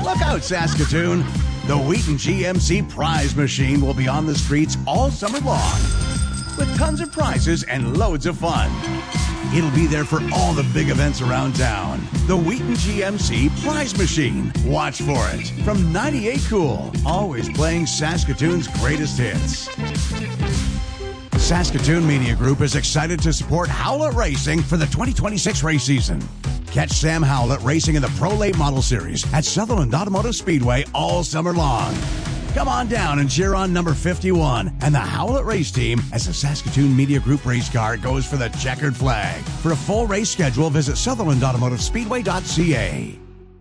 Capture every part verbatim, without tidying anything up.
Look out, Saskatoon. The Wheaton G M C Prize Machine will be on the streets all summer long with tons of prizes and loads of fun. It'll be there for all the big events around town. The Wheaton G M C Prize Machine. Watch for it. From ninety-eight Cool, always playing Saskatoon's greatest hits. Saskatoon Media Group is excited to support Howlett Racing for the twenty twenty-six race season. Catch Sam Howlett racing in the Pro Late Model Series at Sutherland Automotive Speedway all summer long. Come on down and cheer on number fifty-one and the Howlett race team as the Saskatoon Media Group race car goes for the checkered flag. For a full race schedule, visit Sutherland Automotive Speedway dot c a.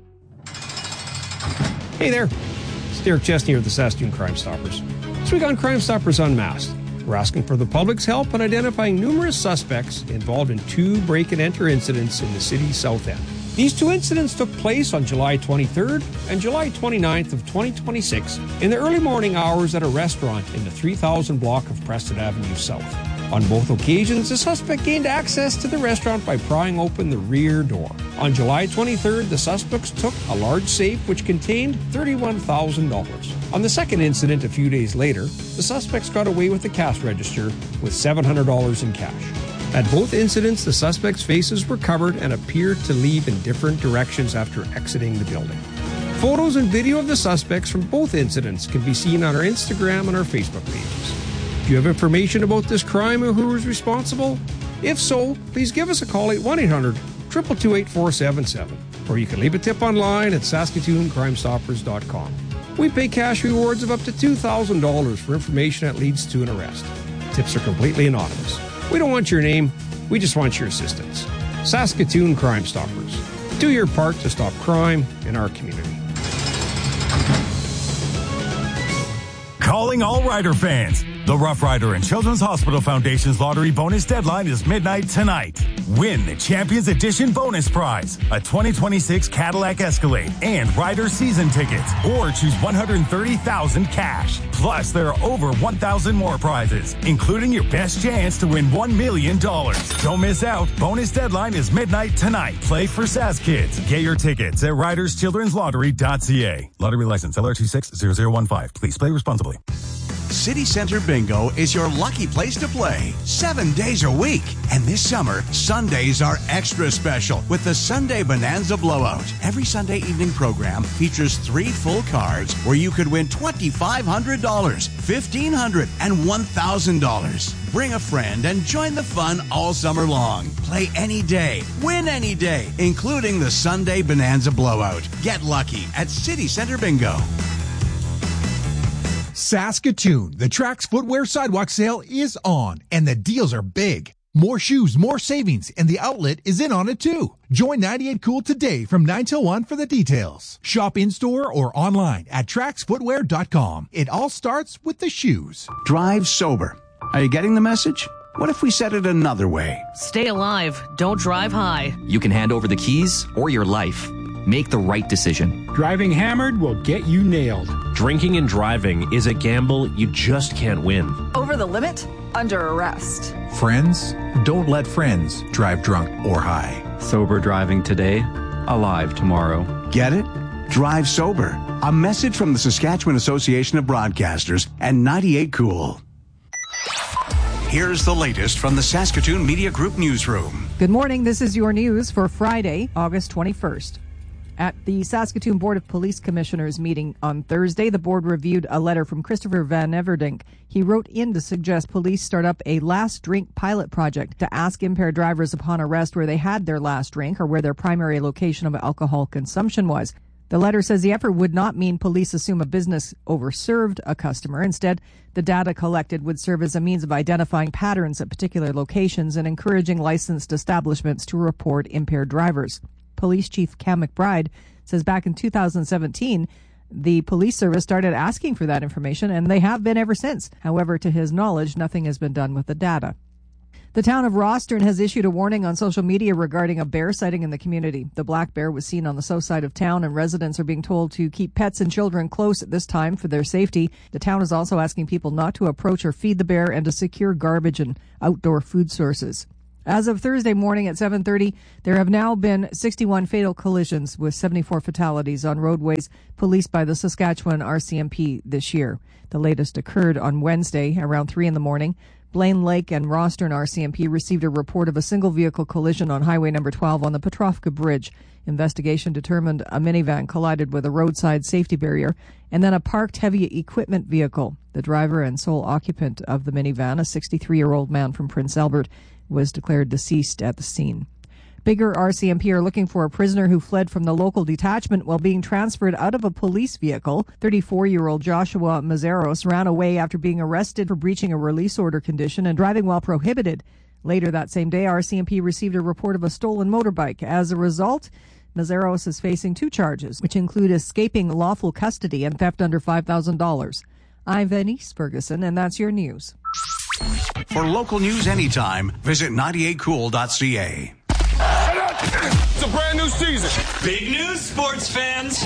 Hey there, it's Derek Chesney here with the Saskatoon Crime Stoppers. This week on Crime Stoppers Unmasked, we're asking for the public's help in identifying numerous suspects involved in two break-and-enter incidents in the city's south end. These two incidents took place on July twenty-third and July twenty-ninth of twenty twenty-six in the early morning hours at a restaurant in the three thousand block of Preston Avenue South. On both occasions, the suspect gained access to the restaurant by prying open the rear door. On July twenty-third, the suspects took a large safe which contained thirty-one thousand dollars. On the second incident a few days later, the suspects got away with the cash register with seven hundred dollars in cash. At both incidents, the suspects' faces were covered and appeared to leave in different directions after exiting the building. Photos and video of the suspects from both incidents can be seen on our Instagram and our Facebook pages. Do you have information about this crime or who is responsible? If so, please give us a call at one eight hundred, two two two, eight four seven seven, or you can leave a tip online at Saskatoon Crime Stoppers dot com. We pay cash rewards of up to two thousand dollars for information that leads to an arrest. Tips are completely anonymous. We don't want your name, we just want your assistance. Saskatoon Crime Stoppers. Do your part to stop crime in our community. Calling all Rider fans. The Rough Rider and Children's Hospital Foundation's lottery bonus deadline is midnight tonight. Win the Champions Edition bonus prize, a twenty twenty-six Cadillac Escalade and Rider season tickets, or choose one hundred thirty thousand dollars cash. Plus, there are over one thousand more prizes, including your best chance to win one million dollars. Don't miss out. Bonus deadline is midnight tonight. Play for Sask Kids. Get your tickets at riders children's lottery dot c a. Lottery license L R two six zero zero one five. Please play responsibly. City Center Bingo is your lucky place to play seven days a week. And this summer, Sundays are extra special with the Sunday Bonanza Blowout. Every Sunday evening program features three full cards where you could win two thousand five hundred dollars, fifteen hundred dollars, and one thousand dollars. Bring a friend and join the fun all summer long. Play any day, win any day, including the Sunday Bonanza Blowout. Get lucky at City Center Bingo. Saskatoon, the Trax Footwear Sidewalk Sale is on, and the deals are big. More shoes, more savings, and the outlet is in on it too. Join ninety-eight Cool today from nine till one for the details. Shop in-store or online at trax footwear dot com. It all starts with the shoes. Drive sober. Are you getting the message? What if we said it another way? Stay alive. Don't drive high. You can hand over the keys or your life. Make the right decision. Driving hammered will get you nailed. Drinking and driving is a gamble you just can't win. Over the limit? Under arrest. Friends? Don't let friends drive drunk or high. Sober driving today, alive tomorrow. Get it? Drive sober. A message from the Saskatchewan Association of Broadcasters and ninety-eight Cool. Here's the latest from the Saskatoon Media Group newsroom. Good morning. This is your news for Friday, August twenty-first. At the Saskatoon Board of Police Commissioners meeting on Thursday, the board reviewed a letter from Christopher Van Everdink. He wrote in to suggest police start up a last drink pilot project to ask impaired drivers upon arrest where they had their last drink or where their primary location of alcohol consumption was. The letter says the effort would not mean police assume a business overserved a customer. Instead, the data collected would serve as a means of identifying patterns at particular locations and encouraging licensed establishments to report impaired drivers. Police Chief Cam McBride says back in two thousand seventeen, the police service started asking for that information, and they have been ever since. However, to his knowledge, nothing has been done with the data. The town of Rostern has issued a warning on social media regarding a bear sighting in the community. The black bear was seen on the south side of town, and residents are being told to keep pets and children close at this time for their safety. The town is also asking people not to approach or feed the bear and to secure garbage and outdoor food sources. As of Thursday morning at seven thirty, there have now been sixty-one fatal collisions with seventy-four fatalities on roadways policed by the Saskatchewan R C M P this year. The latest occurred on Wednesday around three in the morning. Blaine Lake and Rostern R C M P received a report of a single vehicle collision on Highway number twelve on the Petrovka Bridge. Investigation determined a minivan collided with a roadside safety barrier and then a parked heavy equipment vehicle. The driver and sole occupant of the minivan, a sixty-three-year-old man from Prince Albert, was declared deceased at the scene. Bigger R C M P are looking for a prisoner who fled from the local detachment while being transferred out of a police vehicle. thirty-four-year-old Joshua Mazeros ran away after being arrested for breaching a release order condition and driving while prohibited. Later that same day, R C M P received a report of a stolen motorbike. As a result, Mazeros is facing two charges, which include escaping lawful custody and theft under five thousand dollars. I'm Venice Ferguson, and that's your news. For local news anytime, visit ninety-eight cool dot c a. It's a brand new season. Big news, sports fans.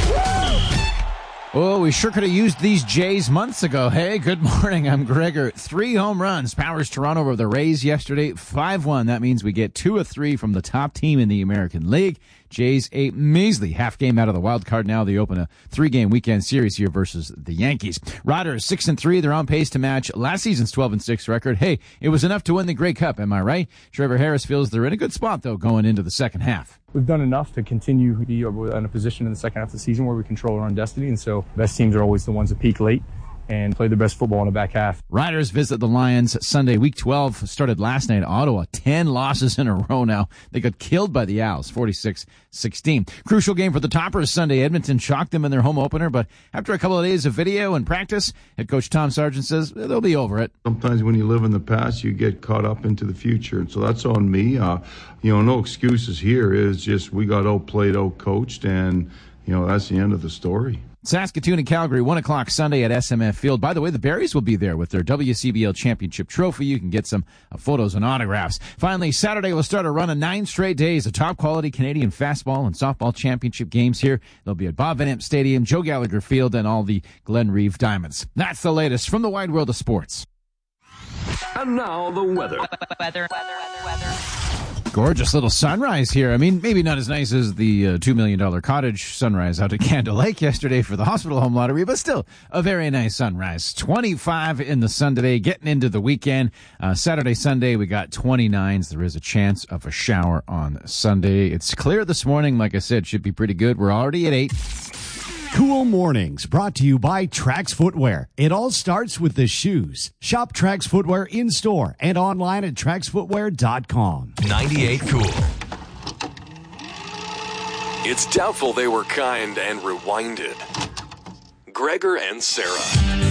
Oh, we sure could have used these Jays months ago. Hey, good morning. I'm Gregor. Three home runs powers Toronto over the Rays yesterday. five one. That means we get two of three from the top team in the American League. Jays a measly half game out of the wild card now. They open a three-game weekend series here versus the Yankees. Riders six and three. They're on pace to match last season's twelve and six record. Hey, it was enough to win the Grey Cup, am I right? Trevor Harris feels they're in a good spot, though, going into the second half. We've done enough to continue to be in a position in the second half of the season where we control our own destiny, and so best teams are always the ones that peak late and play their best football in the back half. Riders visit the Lions Sunday. Week twelve started last night. Ottawa, ten losses in a row now. They got killed by the Owls, forty-six sixteen. Crucial game for the Toppers Sunday. Edmonton shocked them in their home opener, but after a couple of days of video and practice, head coach Tom Sargent says they'll be over it. Sometimes when you live in the past, you get caught up into the future, and so that's on me. Uh, you know, no excuses here. It's just we got outplayed, outcoached, and, you know, that's the end of the story. Saskatoon and Calgary, one o'clock Sunday at S M F Field. By the way, the Berries will be there with their W C B L Championship trophy. You can get some uh, photos and autographs. Finally, Saturday will start a run of nine straight days of top-quality Canadian fastball and softball championship games here. They'll be at Bob Van Impe Stadium, Joe Gallagher Field, and all the Glen Reeve Diamonds. That's the latest from the wide world of sports. And now the weather. Weather, weather, weather, weather. Gorgeous little sunrise here. I mean, maybe not as nice as the uh, two million dollars cottage sunrise out at Candle Lake yesterday for the Hospital Home Lottery, but still a very nice sunrise. twenty-five in the sun today, getting into the weekend. Uh, Saturday, Sunday, we got twenty-nines. There is a chance of a shower on Sunday. It's clear this morning. Like I said, should be pretty good. We're already at eight. Cool Mornings, brought to you by Trax Footwear. It all starts with the shoes. Shop Trax Footwear in-store and online at trax footwear dot com. ninety-eight Cool. It's doubtful they were kind and rewinded. Gregor and Sarah.